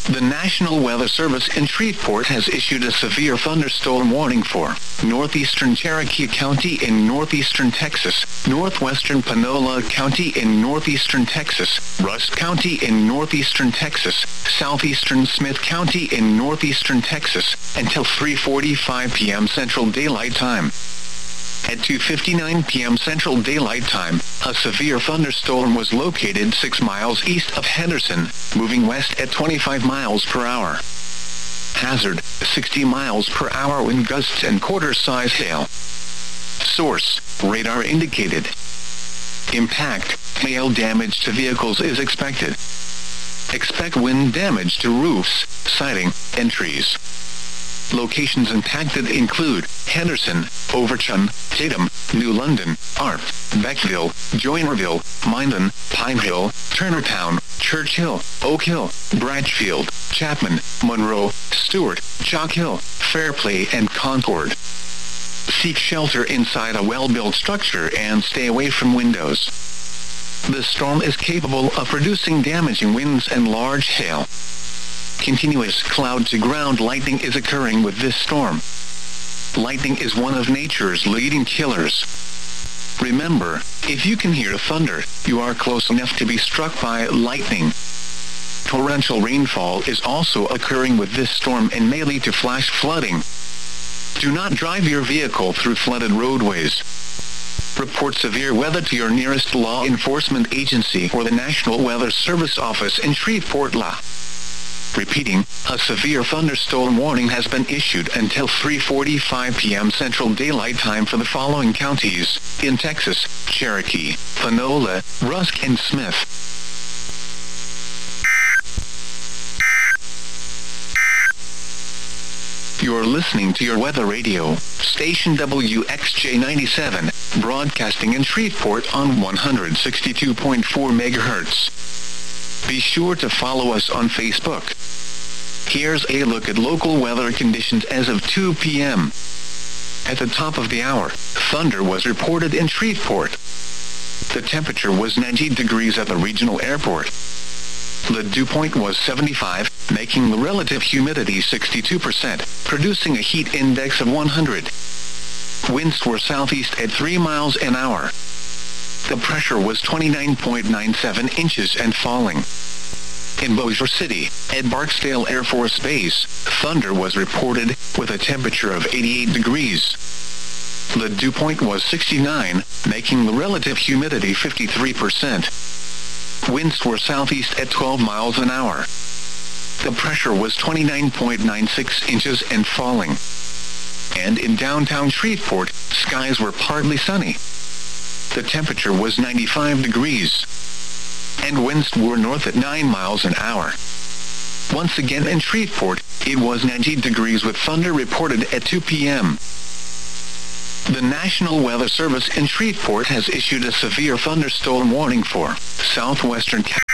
The National Weather Service in Shreveport has issued a severe thunderstorm warning for northeastern Cherokee County in northeastern Texas, northwestern Panola County in northeastern Texas, Rusk County in northeastern Texas, southeastern Smith County in northeastern Texas, until 3:45 p.m. Central Daylight Time. At 2:59 p.m. Central Daylight Time, a severe thunderstorm was located 6 miles east of Henderson, moving west at 25 miles per hour. Hazard, 60 miles per hour wind gusts and quarter-size hail. Source, radar indicated. Impact, hail damage to vehicles is expected. Expect wind damage to roofs, siding, and trees. Locations impacted include Henderson, Overton, Tatum, New London, Arp, Beckville, Joinerville, Minden, Pine Hill, Turnertown, Churchill, Oak Hill, Bratchfield, Chapman, Monroe, Stewart, Chalk Hill, Fairplay, and Concord. Seek shelter inside a well-built structure and stay away from windows. The storm is capable of producing damaging winds and large hail. Continuous cloud-to-ground lightning is occurring with this storm. Lightning is one of nature's leading killers. Remember, if you can hear thunder, you are close enough to be struck by lightning. Torrential rainfall is also occurring with this storm and may lead to flash flooding. Do not drive your vehicle through flooded roadways. Report severe weather to your nearest law enforcement agency or the National Weather Service office in Shreveport, La. Repeating, a severe thunderstorm warning has been issued until 3:45 p.m. Central Daylight Time for the following counties in Texas: Cherokee, Panola, Rusk, and Smith. You're listening to your weather radio, station WXJ97, broadcasting in Shreveport on 162.4 MHz. Be sure to follow us on Facebook. Here's a look at local weather conditions as of 2 p.m. At the top of the hour, thunder was reported in Shreveport. The temperature was 90 degrees at the regional airport. The dew point was 75, making the relative humidity 62%, producing a heat index of 100. Winds were southeast at 3 miles an hour. The pressure was 29.97 inches and falling. In Bossier City, at Barksdale Air Force Base, thunder was reported with a temperature of 88 degrees. The dew point was 69, making the relative humidity 53%. Winds were southeast at 12 miles an hour. The pressure was 29.96 inches and falling. And in downtown Shreveport, skies were partly sunny. The temperature was 95 degrees. And winds were north at 9 miles an hour. Once again in Shreveport, it was 90 degrees with thunder reported at 2 p.m. The National Weather Service in Shreveport has issued a severe thunderstorm warning for southwestern